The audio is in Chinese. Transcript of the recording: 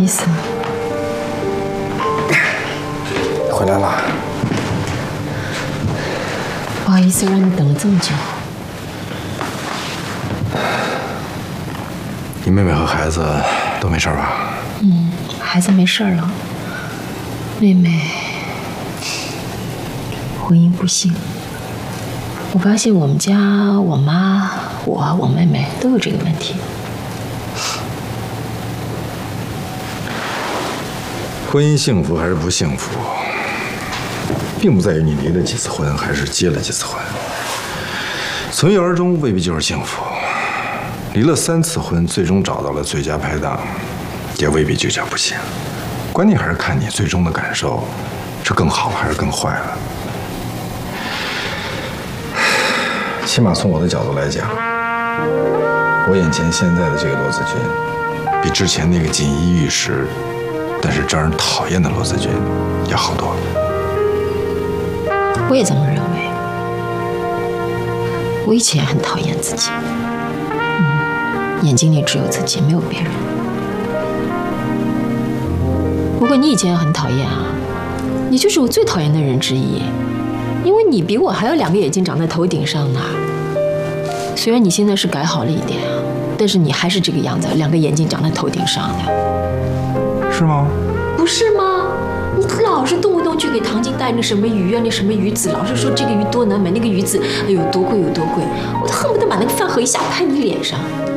意思。 回来了。 不好意思，让你等了这么久。 你妹妹和孩子都没事吧？ 孩子没事了。妹妹婚姻不幸。我发现我们家我妈、我妹妹都有这个问题。 婚姻幸福还是不幸福，并不在于你离了几次婚，还是结了几次婚。从一而终未必就是幸福，离了3次婚，最终找到了最佳拍档，也未必就叫不幸。关键还是看你最终的感受，是更好还是更坏了。起码从我的角度来讲，我眼前现在的这个罗子君，比之前那个锦衣玉食，但是招人讨厌的罗子君要好多了。 我也这么认为。我以前也很讨厌自己，眼睛里只有自己，没有别人。不过你以前也很讨厌啊，你就是我最讨厌的人之一，因为你比我还有2个眼睛长在头顶上呢。虽然你现在是改好了一点啊，但是你还是这个样子，2个眼睛长在头顶上的。 是吗？ 不是吗？你老是动不动去给唐晶带那什么鱼啊，那什么鱼子，老是说这个鱼多难买，那个鱼子哎呦多贵有多贵，我都恨不得把那个饭盒一下拍你脸上。